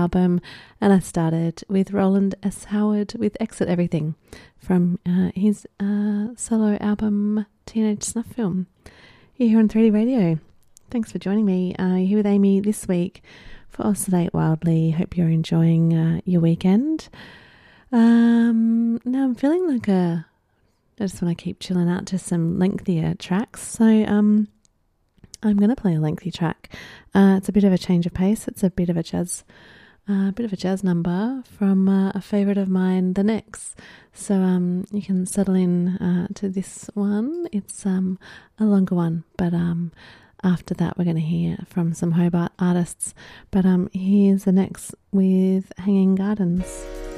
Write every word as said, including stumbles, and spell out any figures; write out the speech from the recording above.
album, and I started with Roland S. Howard with Exit Everything from uh, his uh, solo album Teenage Snuff Film. You're here on three D Radio. Thanks for joining me. Uh, you're here with Amy this week for Oscillate Wildly. Hope you're enjoying uh, your weekend. Um, now I'm feeling like a, I just want to keep chilling out to some lengthier tracks. So um, I'm going to play a lengthy track. Uh, it's a bit of a change of pace. It's a bit of a jazz, a uh, bit of a jazz number from uh, a favourite of mine, The Necks. So um, you can settle in uh, to this one. It's um, a longer one, but um, after that we're going to hear from some Hobart artists. But um, here's The Necks with Hanging Gardens.